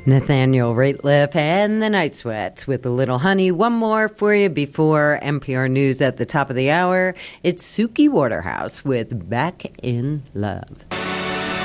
Nathaniel Rateliff and the Night Sweats with a little honey. One more for you before NPR News at the top of the hour. It's Suki Waterhouse with Back in Love.